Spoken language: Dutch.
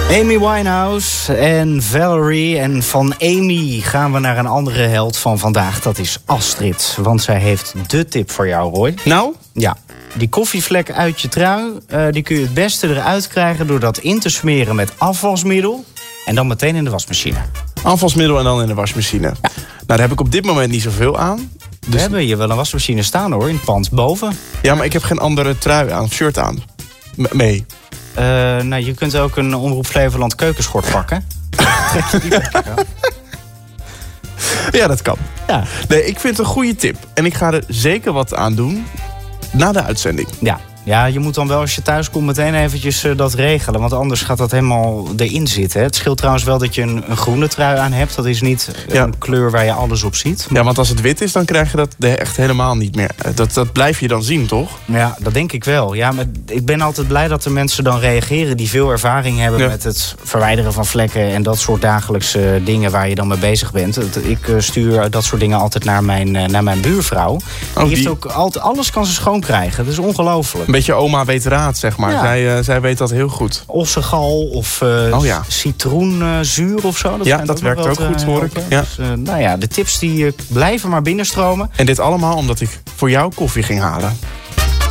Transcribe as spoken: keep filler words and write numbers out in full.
Amy Winehouse en Valerie. En van Amy gaan we naar een andere held van vandaag. Dat is Astrid. Want zij heeft de tip voor jou, Roy. Nou? Ja. Die koffievlek uit je trui, uh, die kun je het beste eruit krijgen door dat in te smeren met afwasmiddel. En dan meteen in de wasmachine. Afwasmiddel en dan in de wasmachine. Ja. Nou, daar heb ik op dit moment niet zoveel aan. Dus... We hebben hier wel een wasmachine staan hoor, in het pand boven. Ja, maar ik heb geen andere trui aan, shirt aan. M- mee. Uh, nou, je kunt ook een Omroep Flevoland keukenschort pakken. Trek je die lekker aan. Ja, dat kan. Ja. Nee, ik vind het een goede tip. En ik ga er zeker wat aan doen na de uitzending. Ja. Ja, je moet dan wel als je thuis komt meteen eventjes uh, dat regelen. Want anders gaat dat helemaal erin zitten. Hè. Het scheelt trouwens wel dat je een, een groene trui aan hebt. Dat is niet ja. een kleur waar je alles op ziet. Ja, want als het wit is, dan krijg je dat echt helemaal niet meer. Dat, dat blijf je dan zien, toch? Ja, dat denk ik wel. Ja, maar ik ben altijd blij dat er mensen dan reageren die veel ervaring hebben ja. met het verwijderen van vlekken en dat soort dagelijkse dingen waar je dan mee bezig bent. Ik uh, stuur dat soort dingen altijd naar mijn, uh, naar mijn buurvrouw. Die, oh, die heeft ook altijd, alles kan ze schoon krijgen. Dat is ongelooflijk. Een beetje oma weet raad, zeg maar. Ja. Zij, uh, zij weet dat heel goed. Ossegal of uh, oh, ja. citroenzuur of zo. Dat ja, dat werkt ook, ook goed, hoor ik. Ja. Dus, uh, nou ja, de tips die uh, blijven maar binnenstromen. En dit allemaal omdat ik voor jou koffie ging halen.